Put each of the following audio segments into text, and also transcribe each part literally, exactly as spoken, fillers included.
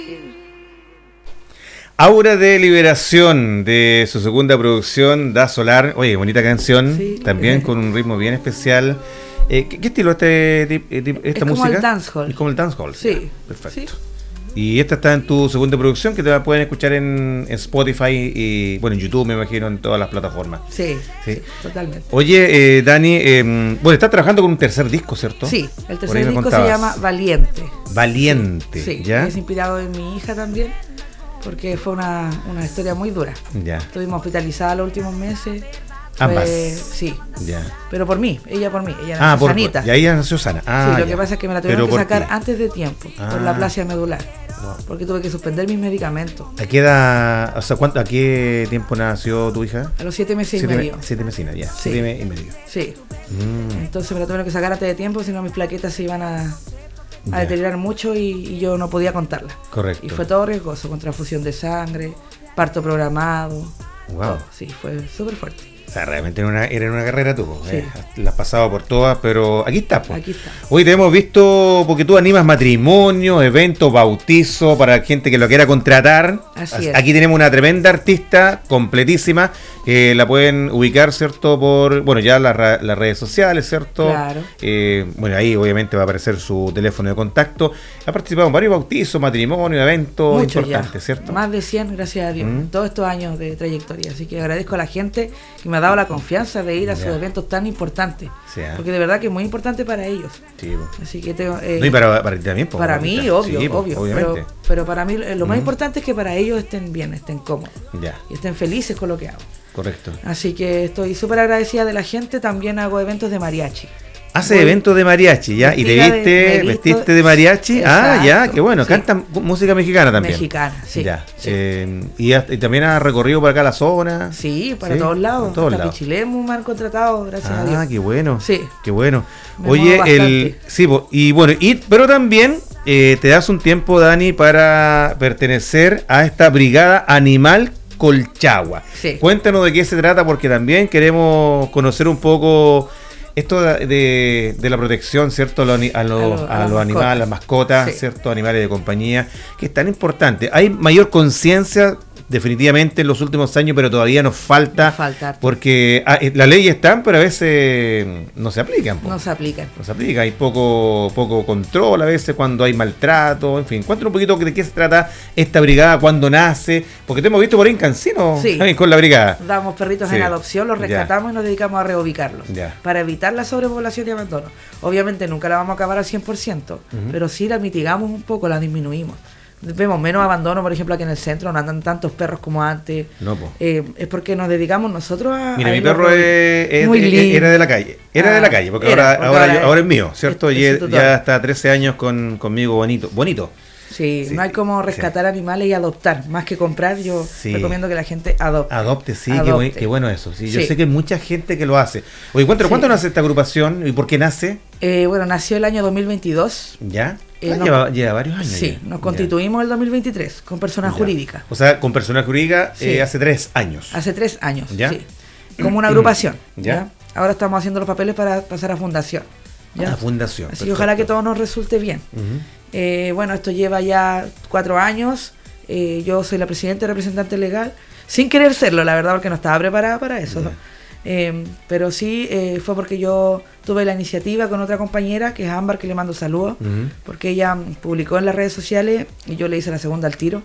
Aura de Liberación, de su segunda producción, Da Solar. Oye, bonita canción, sí, también con un ritmo bien especial. Eh, ¿qué, ¿Qué estilo este, esta es música? Como el dancehall. Es como el dancehall. Sí. Perfecto. Sí. Y esta está en tu segunda producción, que te la pueden escuchar en, en Spotify y, bueno, en YouTube, me imagino, en todas las plataformas. Sí, sí, sí, totalmente. Oye, eh, Dani, eh, bueno, estás trabajando con un tercer disco, ¿cierto? Sí, el tercer disco contabas. Se llama Valiente. Valiente, sí, sí, ¿ya? Es inspirado en mi hija también, porque fue una, una historia muy dura. Ya. Estuvimos hospitalizadas los últimos meses. Ambas. Fue, sí. Ya. Pero por mí, ella por mí. Ella nació ah, por, sanita. Y ahí ella nació sana. Ah, sí, lo ya. que pasa es que me la tuvieron que sacar ti. antes de tiempo, ah. por la aplasia medular. Wow. Porque tuve que suspender mis medicamentos. ¿A qué edad, o sea, cuánto, a qué tiempo nació tu hija? A los siete meses siete y medio. Me, siete meses ya. Sí. Siete meses y medio. Sí. Mm. Entonces me la tuvieron que sacar antes de tiempo, si no mis plaquetas se iban a, a deteriorar mucho y, y yo no podía contarlas. Correcto. Y fue todo riesgoso, con transfusión de sangre, parto programado. Wow. Todo. Sí, fue súper fuerte. O sea, realmente era una, era una carrera tú, sí. eh, la has pasado por todas, pero aquí está, pues. Aquí está. Hoy te hemos visto porque tú animas matrimonios, eventos, bautizos para gente que lo quiera contratar. Así es. Aquí tenemos una tremenda artista, completísima, que la pueden ubicar, ¿cierto? Por, bueno, ya las, las redes sociales, ¿cierto? Claro. Eh, bueno, ahí obviamente va a aparecer su teléfono de contacto. Ha participado en varios bautizos, matrimonios, eventos Muchos importantes, ya. ¿cierto? Más de cien, gracias a Dios, mm. todos estos años de trayectoria. Así que agradezco a la gente que me ha dado la confianza de ir a sus yeah. eventos tan importantes. Sí, ¿eh? Porque de verdad que es muy importante para ellos. Sí, así que tengo, eh, no, y para, para ti también. Para, para mí, obvio, sí, obvio. Obviamente. Pero, pero para mí lo más mm. importante es que para ellos estén bien, estén cómodos. Yeah. Y estén felices con lo que hago. Correcto. Así que estoy súper agradecida de la gente. También hago eventos de mariachi. Hace Voy, eventos de mariachi, ¿ya? ¿Y te viste, de, vestiste de mariachi? Exacto, ah, ya, qué bueno. Sí. Cantan música mexicana también. Mexicana, sí. Ya. Sí. Eh, y, y también has recorrido por acá la zona. Sí, para ¿sí? todos lados. Para todos Hasta lados. Pichilemu me han contratado, gracias ah, a Dios. Ah, qué bueno. Sí. Qué bueno. Me Oye, el. Sí, y bueno, y, pero también eh, te das un tiempo, Dani, para pertenecer a esta brigada animal Colchagua. Sí. Cuéntanos de qué se trata, porque también queremos conocer un poco esto de, de, de la protección, ¿cierto? A, lo, a, lo, a, lo, a, a los animales, las mascotas, sí. ¿cierto? Animales de compañía, que es tan importante. Hay mayor conciencia definitivamente en los últimos años, pero todavía nos falta, nos falta porque ah, las leyes están, pero a veces no se aplican. Po. No se aplican. No se aplica, hay poco poco control a veces cuando hay maltrato, en fin. Cuéntanos un poquito de qué se trata esta brigada, cuándo nace, porque te hemos visto por ahí en Cancino sí. con la brigada. Damos perritos sí. en adopción, los rescatamos ya. y nos dedicamos a reubicarlos, ya. para evitar la sobrepoblación y abandono. Obviamente nunca la vamos a acabar al cien por ciento, uh-huh. pero sí la mitigamos un poco, la disminuimos. Vemos menos abandono, por ejemplo, aquí en el centro, no andan tantos perros como antes. No, po. Eh, es porque nos dedicamos nosotros a... Mira, a mi perro es, es, es, era de la calle. Era ah, de la calle, porque, era, ahora, porque ahora, ahora, yo, ahora es mío, ¿cierto? Es, es ya, ya está trece años con, conmigo bonito. Bonito. Sí, sí, no hay como rescatar sí. animales y adoptar. Más que comprar, yo sí. recomiendo que la gente adopte. Adopte, sí, adopte. Qué, bueno, qué bueno eso. Sí, yo sí. sé que hay mucha gente que lo hace. Oye, cuéntanos, ¿cuánto sí. nace esta agrupación y por qué nace? Eh, bueno, nació el año dos mil veintidós. ¿Ya? Eh, ah, nos, lleva, lleva varios años. Sí, ya. nos constituimos ya. el dos mil veintitrés con personas ya. jurídicas. O sea, con personas jurídicas sí. eh, hace tres años. Hace tres años, ¿ya? sí. Como una agrupación. ¿Ya? ¿ya? Ahora estamos haciendo los papeles para pasar a fundación. ¿ya? A fundación. Así que ojalá que todo nos resulte bien. Uh-huh. Eh, bueno, esto lleva ya cuatro años. Eh, yo soy la presidenta y representante legal. Sin querer serlo, la verdad, porque no estaba preparada para eso. Yeah. Eh, pero sí, eh, fue porque yo tuve la iniciativa con otra compañera, que es Ámbar, que le mando saludos, uh-huh. porque ella publicó en las redes sociales y yo le hice la segunda al tiro.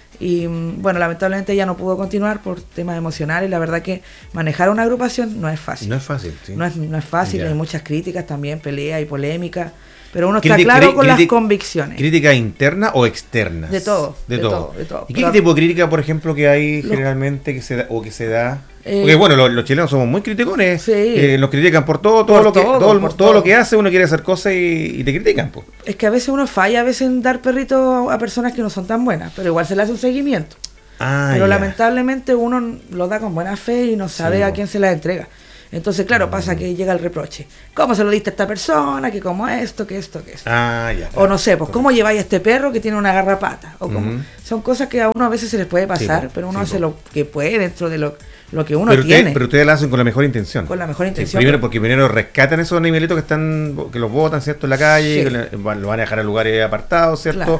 Y bueno, lamentablemente ella no pudo continuar por temas emocionales. La verdad que manejar una agrupación no es fácil. No es fácil, sí. No es, no es fácil, yeah. hay muchas críticas también, peleas y polémicas. Pero uno Criti- está claro cri- con criti- las convicciones. ¿Crítica interna o externas? De todo. De, de todo. todo. De todo. ¿Y qué Pero, tipo de crítica, por ejemplo, que hay lo, generalmente que se da, o que se da? Eh, Porque bueno, los, los chilenos somos muy criticones. Sí. Eh, nos critican por todo, todo, por lo, que, todo, todo, el, por todo, todo lo que hace, uno quiere hacer cosas y, y te critican. Po. Es que a veces uno falla, a veces en dar perritos a personas que no son tan buenas, pero igual se le hace un seguimiento. Ah, pero ya. lamentablemente uno lo da con buena fe y no sabe sí, a quién se la entrega. Entonces, claro, pasa que llega el reproche. ¿Cómo se lo diste a esta persona? Que como esto, que esto, que esto. Ah, ya. O no sé, pues, ¿cómo lleváis a este perro que tiene una garrapata? O cómo. Uh-huh. Son cosas que a uno a veces se les puede pasar, sí, pero uno sí, hace lo que puede dentro de lo, lo que uno pero tiene. Usted, pero ustedes lo hacen con la mejor intención. Con la mejor intención. Sí, primero, porque primero rescatan esos animalitos que están, que los botan, ¿cierto? En la calle, sí. que lo van a dejar en lugares apartados, ¿cierto? Claro.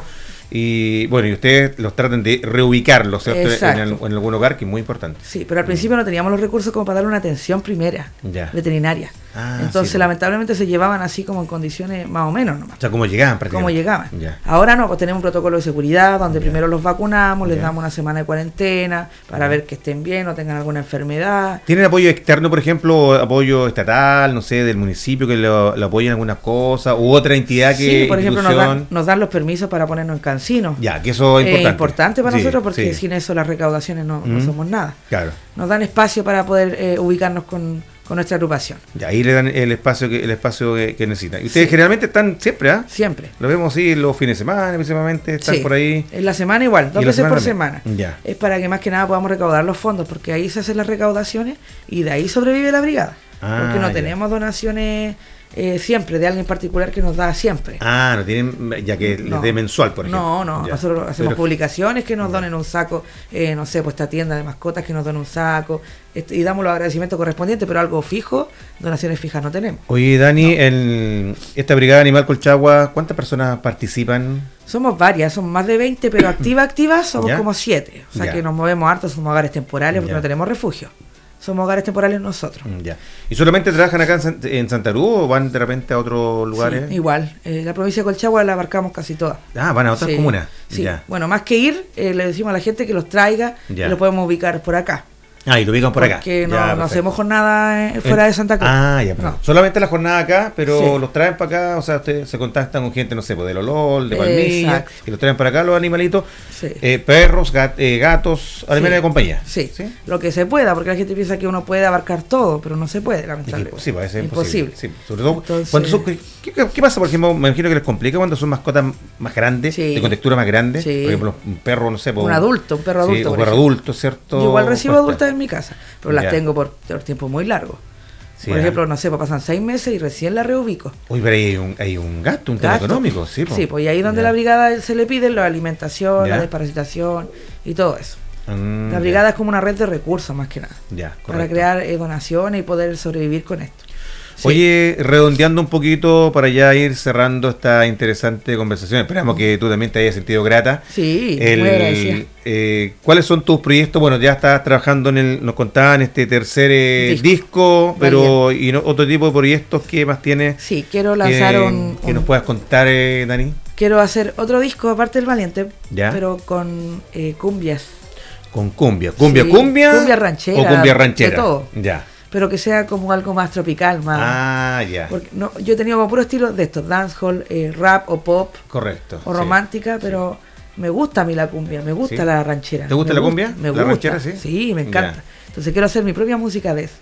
Y bueno, y ustedes los tratan de reubicarlos, ¿cierto? En, el, en algún hogar, que es muy importante. Sí, pero al principio no teníamos los recursos como para darle una atención primera, ya. veterinaria. Ah, Entonces, sí, lamentablemente se llevaban así como en condiciones más o menos nomás. O sea, como llegaban prácticamente. Como llegaban. Ya. Ahora no, pues tenemos un protocolo de seguridad donde ya. primero los vacunamos, les ya. damos una semana de cuarentena para ya. ver que estén bien, no tengan alguna enfermedad. ¿Tienen apoyo externo, por ejemplo, apoyo estatal, no sé, del municipio que lo, lo apoyen en algunas cosas, u otra entidad que... Sí, por ejemplo, nos dan, nos dan los permisos para ponernos en cancino. Ya, que eso es importante. Es importante para sí, nosotros porque sí. sin eso las recaudaciones no, mm. no somos nada. Claro. Nos dan espacio para poder eh, ubicarnos con, con nuestra agrupación. Ya, ahí le dan el espacio que el espacio que, que necesitan. Y ustedes sí. generalmente están siempre, ¿ah? ¿eh? Siempre. Lo vemos así los fines de semana, principalmente, están sí. por ahí. En la semana igual, dos veces por semana. Ya. Es para que más que nada podamos recaudar los fondos, porque ahí se hacen las recaudaciones y de ahí sobrevive la brigada. Ah, porque no ya. tenemos donaciones eh, siempre de alguien particular que nos da siempre. Ah, no tienen, ya que no. les dé mensual, por ejemplo. No, no, ya. nosotros hacemos Pero, publicaciones que nos ya. donen un saco, eh, no sé, pues esta tienda de mascotas que nos donen un saco, este, y damos los agradecimientos correspondientes, pero algo fijo, donaciones fijas no tenemos. Oye, Dani, no. en esta Brigada Animal Colchagua, ¿cuántas personas participan? Somos varias, son más de veinte, pero activa, activa somos ¿Ya? como siete. O sea ya. que nos movemos harto, somos hogares temporales porque ya. no tenemos refugio. Somos hogares temporales nosotros. Ya. ¿Y solamente trabajan acá en, en Santa Cruz o van de repente a otros lugares? Sí, igual. Eh, la provincia de Colchagua la abarcamos casi toda. Ah, van a otras sí. comunas. Sí. Ya. Bueno, más que ir, eh, le decimos a la gente que los traiga ya. y los podemos ubicar por acá. Ah, y lo ubican por acá. Porque no, no hacemos jornada fuera en, de Santa Cruz. Ah, ya, no. Solamente la jornada acá, pero sí. los traen para acá, o sea, ustedes se contactan con gente, no sé, pues, de Lolol, de Palmilla, Exacto. y los traen para acá los animalitos, sí. eh, perros, gat, eh, gatos, animales sí. de compañía. Sí. sí, lo que se pueda, porque la gente piensa que uno puede abarcar todo, pero no se puede, lamentablemente. Sí, puede ser imposible. imposible. Sí, sobre todo, Entonces, cuando son, ¿qué, qué, ¿qué pasa, por ejemplo? Me imagino que les complica cuando son mascotas más grandes, sí. de contextura más grande, sí. por ejemplo, un perro, no sé, por, un adulto, un perro adulto. Sí, un perro adulto, ¿cierto? Yo igual recibo adultas en mi casa, pero las ya. tengo por, por tiempo muy largo. Sí, por ejemplo, no sé, pues pasan seis meses y recién la reubico. Uy, pero hay un, hay un gasto, un tema económico, sí. Po. Sí, pues y ahí donde ya. la brigada se le pide la alimentación, ya. la desparasitación y todo eso. Mm, la brigada ya. es como una red de recursos más que nada. Ya, para crear eh, donaciones y poder sobrevivir con esto. Sí. Oye, redondeando un poquito para ya ir cerrando esta interesante conversación, esperamos que tú también te hayas sentido grata. Sí, el, muy agradecida. Eh, ¿Cuáles son tus proyectos? Bueno, ya estás trabajando en el, nos contaban, este tercer eh, disco, disco pero y no, otro tipo de proyectos que más tienes. Sí, quiero lanzar que, un... Que un, nos puedas contar, eh, Dani. Quiero hacer otro disco aparte del Valiente, ¿Ya? pero con eh, cumbias. Con cumbia, cumbia, sí, cumbia. Cumbia ranchera. O cumbia ranchera. De todo. Ya. Pero que sea como algo más tropical, más... Ah, ya. Porque no, yo he tenido como puro estilo de estos, dancehall, eh, rap o pop. Correcto. O romántica, sí. pero me gusta a mí la cumbia, me gusta ¿Sí? la ranchera. ¿Te gusta me la cumbia? Gusta, me ¿La gusta. ranchera, sí? Sí, me encanta. Ya. Entonces quiero hacer mi propia música de eso.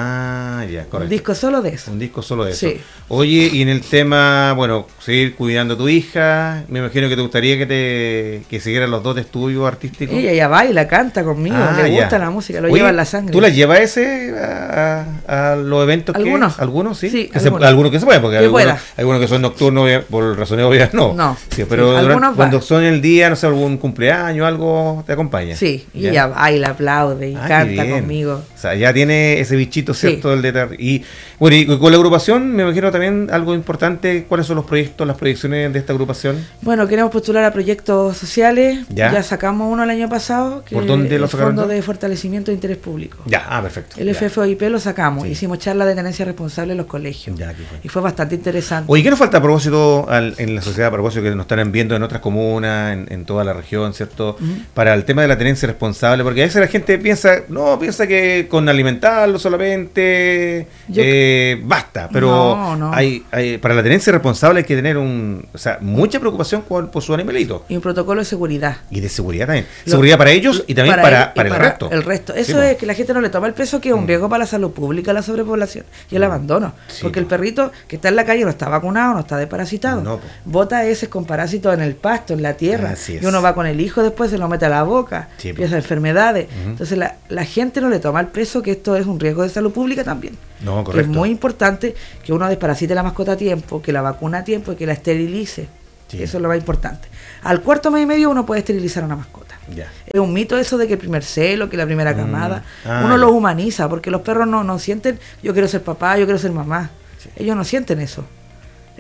Ah, ya, correcto. Un disco solo de eso. Un disco solo de eso. Sí. Oye, y en el tema, bueno, seguir cuidando a tu hija, me imagino que te gustaría que te que siguieran los dos de estudio artístico. Ella ya baila, canta conmigo, ah, le gusta ya. la música, lo Oye, lleva en la sangre. ¿Tú la llevas ese a, a, a los eventos? ¿Algunos? Que, ¿Algunos? Sí. sí que algunos. Se, algunos que se pueden, porque que algunos, algunos que son nocturnos, por razones obvias, no. No. Sí, pero sí, durante, cuando son el día, no sé, algún cumpleaños, algo, te acompaña. Sí, y ella baila, aplaude y ah, canta conmigo. O sea, ya tiene ese bichito, ¿cierto? Sí. El de Y bueno, y con la agrupación, me imagino también algo importante. ¿Cuáles son los proyectos, las proyecciones de esta agrupación? Bueno, queremos postular a proyectos sociales. Ya, ya sacamos uno el año pasado. Que ¿Por dónde lo sacaron? El Fondo de Fortalecimiento de Interés Público. Ya, ah, perfecto. El ya. F F O I P lo sacamos. Sí. Hicimos charla de tenencia responsable en los colegios. Ya, qué bueno. Y fue bastante interesante. Oye, ¿qué nos falta a propósito al, en la sociedad, a propósito que nos están viendo en otras comunas, en, en toda la región, ¿cierto? Uh-huh. Para el tema de la tenencia responsable, porque a veces la gente piensa, no, piensa que con alimentarlo solamente... Yo, eh, basta, pero no, no. Hay, hay para la tenencia responsable hay que tener un, o sea, mucha preocupación por, por su animalito. Y un protocolo de seguridad. Y de seguridad también. Lo, seguridad para ellos y también para, para, el, para, para el resto. El resto. Eso sí, es que la gente no le toma el peso, que es un riesgo para la salud pública, la sobrepoblación y el abandono. Sí, porque el perrito que está en la calle no está vacunado, no está desparasitado. No, bota heces con parásitos en el pasto, en la tierra. Y uno va con el hijo después, se lo mete a la boca, sí, empieza enfermedades. Uh-huh. Entonces la, la gente no le toma el peso, que esto es un riesgo de salud pública también. No, correcto. Es muy importante que uno desparasite la mascota a tiempo, que la vacuna a tiempo y que la esterilice. Sí. Eso es lo más importante. Al cuarto mes y medio uno puede esterilizar a una mascota. Ya. Es un mito eso de que el primer celo, que la primera camada, mm. ah, uno ya. los humaniza, porque los perros no, no sienten, yo quiero ser papá, yo quiero ser mamá. Sí. Ellos no sienten eso.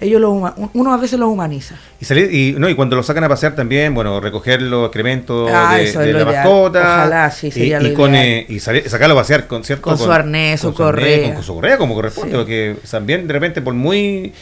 ellos lo huma- uno a veces los humaniza. Y, salir, y, no, y cuando lo sacan a pasear también, bueno, recoger los excrementos ah, de, eso de es la lo ideal. mascota. Ojalá, sí, sería y, lo y, con, ideal. eh, y salir, sacarlo a pasear con, ¿cierto? Con, con su arnés, su correa. Con, con su correa, como corresponde, Sí. porque también de repente, por muy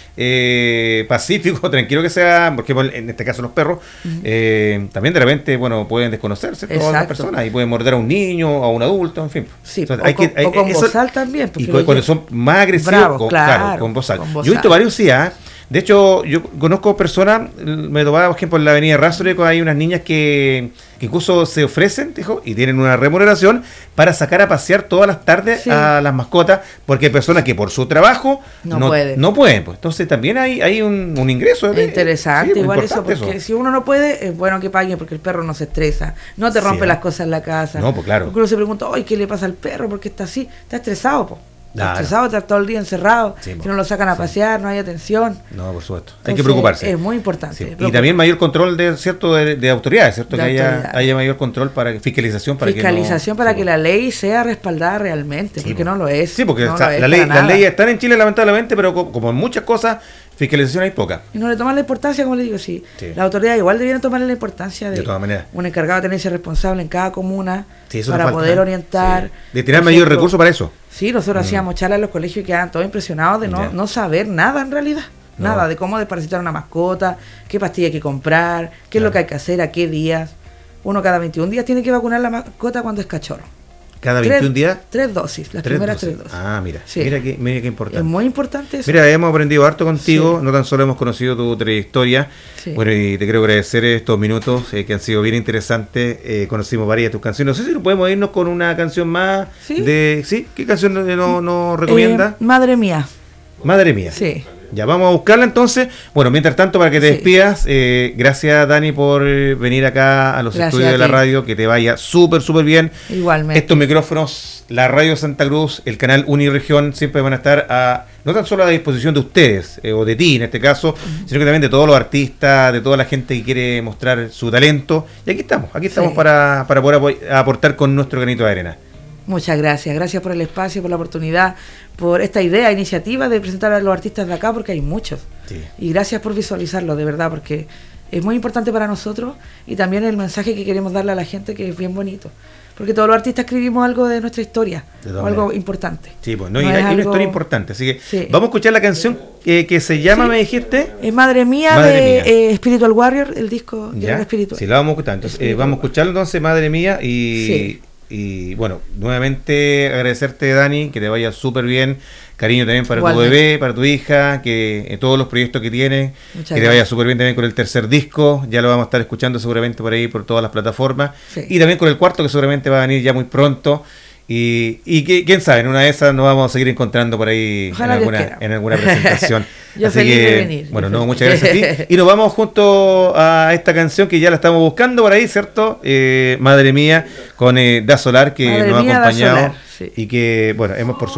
eh, pacífico, tranquilo que sea, porque en este caso los perros, uh-huh. eh, también de repente, bueno, pueden desconocerse todas las personas y pueden morder a un niño, a un adulto, en fin. Sí, Entonces, o, hay que, hay, o con eso, bozal también. Y cuando, cuando son más agresivos, bravos, con, claro, claro, con bozal. con bozal. Yo he visto varios, sí, ¿eh? De hecho, yo conozco personas, me topaba, por ejemplo, en la avenida Rastro, hay unas niñas que, que incluso se ofrecen, dijo, y tienen una remuneración para sacar a pasear todas las tardes sí. a las mascotas, porque hay personas que por su trabajo no, no pueden. No pueden pues. Entonces también hay, hay un, un ingreso. Es interesante, sí, igual eso, porque eso. si uno no puede, es bueno que paguen, porque el perro no se estresa, no te rompe sí, las cosas en la casa. No, pues claro. Porque uno se pregunta, ay, ¿qué le pasa al perro? ¿Por qué está así? Está estresado, pues. Claro. Estresado, estar todo el día encerrado, sí, si no lo sacan a pasear, sí. no hay atención. No, por supuesto. Entonces, hay que preocuparse. Es muy importante. Sí. Y también mayor control de cierto de, de autoridades, ¿cierto? De que haya, autoridad. haya mayor control para fiscalización para fiscalización que no, para sí, que la ley sea respaldada realmente, sí, porque no lo es. Sí, porque no está, la ley, las leyes están en Chile lamentablemente, pero como, como en muchas cosas, fiscalización hay poca. Y no le toman la importancia, como le digo, sí. sí. Las autoridades igual debieran tomarle la importancia de, de todas maneras. Un encargado de tenencia responsable en cada comuna sí, para falta, poder ¿eh? orientar. Sí. De tirar mayor recursos para eso. Sí, nosotros mm. hacíamos charlas en los colegios y quedaban todos impresionados de no, yeah. no saber nada en realidad. No. Nada, de cómo desparasitar una mascota, qué pastilla hay que comprar, qué claro. es lo que hay que hacer, a qué días. Uno cada veintiún días tiene que vacunar la mascota cuando es cachorro. ¿Cada veintiún días? Tres dosis, las tres primeras dosis. tres dosis. Ah, mira, sí. mira qué mira qué importante. Es muy importante eso. Mira, hemos aprendido harto contigo, sí. no tan solo hemos conocido tu trayectoria, sí. bueno, y te quiero agradecer estos minutos eh, que han sido bien interesantes, eh, conocimos varias de tus canciones. No sé si podemos irnos con una canción más ¿Sí? de... ¿Sí? ¿Qué canción nos no, no recomienda? Eh, Madre Mía. Madre Mía. Sí. Ya, vamos a buscarla entonces. Bueno, mientras tanto, para que te sí. despidas, eh, gracias Dani por venir acá a los gracias estudios de la radio, que te vaya súper, súper bien. Igualmente. Estos micrófonos, la Radio Santa Cruz, el canal Uniregión, siempre van a estar a, no tan solo a disposición de ustedes, eh, o de ti en este caso, uh-huh. sino que también de todos los artistas, de toda la gente que quiere mostrar su talento. Y aquí estamos, aquí estamos sí. para, para poder aportar con nuestro granito de arena. Muchas gracias, gracias por el espacio, por la oportunidad, por esta idea, iniciativa de presentar a los artistas de acá, porque hay muchos. Sí. Y gracias por visualizarlo, de verdad, porque es muy importante para nosotros y también el mensaje que queremos darle a la gente, que es bien bonito. Porque todos los artistas escribimos algo de nuestra historia, o algo maneras. importante. Sí, pues, no, no y hay algo... una historia importante, así que sí. vamos a escuchar la canción que, que se llama, sí. me dijiste... Es Madre Mía, Madre de mía. Eh, Spiritual Warrior, el disco ya, espiritual. Sí, la vamos a escuchar, entonces eh, vamos a escucharlo entonces, Madre Mía, y... Sí. Y bueno, nuevamente agradecerte, Dani, que te vaya súper bien. Cariño también para Igualmente. tu bebé, para tu hija, que eh, todos los proyectos que tienes, Muchas que gracias. te vaya súper bien también con el tercer disco. Ya lo vamos a estar escuchando seguramente por ahí, por todas las plataformas. Sí. Y también con el cuarto, que seguramente va a venir ya muy pronto. Y, y que, quién sabe, en una de esas nos vamos a seguir encontrando por ahí en alguna, en alguna presentación. Yo Así feliz que, de venir. Bueno, no, muchas gracias a ti. Y nos vamos junto a esta canción que ya la estamos buscando por ahí, ¿cierto? Eh, Madre Mía, con eh, Da Solar, que Madre nos ha mía, acompañado. Solar, sí. Y que, bueno, hemos por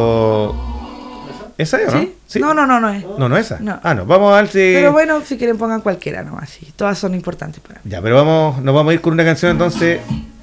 supuesto... ¿Esa es o no? ¿Sí? ¿Sí? No, no, no, no es. No, no es esa. No. Ah, no, vamos a ver si... Pero bueno, si quieren pongan cualquiera nomás, sí. Todas son importantes para mí. Ya, pero vamos, nos vamos a ir con una canción entonces...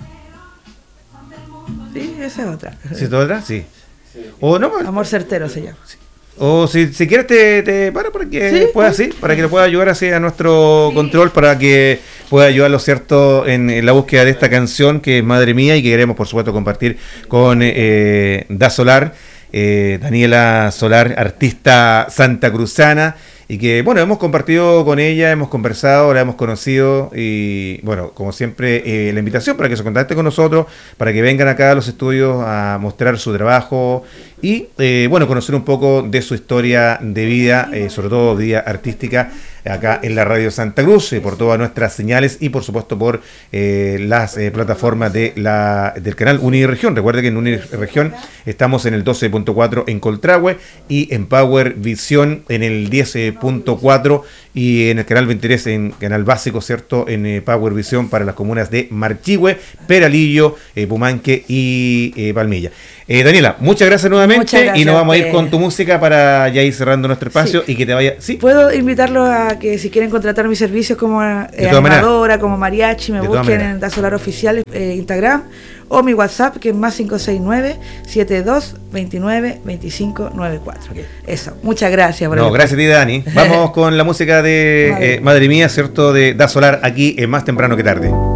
Sí, esa es otra. ¿Sí es otra? Sí. O no, Amor Certero se llama. Sí. O si, si quieres te, te para para que ¿Sí? pueda así, para que le pueda ayudar así a nuestro sí. control, para que pueda ayudarlo, cierto, en, en la búsqueda de esta canción que es Madre Mía y que queremos por supuesto compartir con eh, Da Solar, eh, Daniela Solar, artista santacruzana, y que bueno, hemos compartido con ella, hemos conversado, la hemos conocido y bueno, como siempre eh, la invitación para que se contacte con nosotros, para que vengan acá a los estudios a mostrar su trabajo y eh, bueno, conocer un poco de su historia de vida, eh, sobre todo vida artística, acá en la Radio Santa Cruz, eh, por todas nuestras señales y por supuesto por eh, las eh, plataformas de la del canal Uniregión. Recuerde que en Uniregión estamos en el doce punto cuatro en Coltrahue y en Power Visión en el diez punto cuatro y en el canal veintitrés en canal básico, ¿cierto? En eh, Power Visión para las comunas de Marchihue, Peralillo, eh, Pumanque y eh, Palmilla. Eh, Daniela, muchas gracias nuevamente muchas gracias y nos vamos a ir a con tu música para ya ir cerrando nuestro espacio sí. y que te vaya... ¿Sí? Puedo invitarlos a que si quieren contratar mis servicios como eh, animadora, como mariachi, me busquen en Dasolar Oficial, eh, Instagram, o mi WhatsApp, que es más cinco seis nueve, siete dos, veintinueve, veinticinco, noventa y cuatro. Okay. Eso, muchas gracias. Por no, gracias a ti, Dani. Vamos con la música de Madre, eh, Madre Mía, ¿cierto? De Dasolar aquí en Más Temprano que Tarde.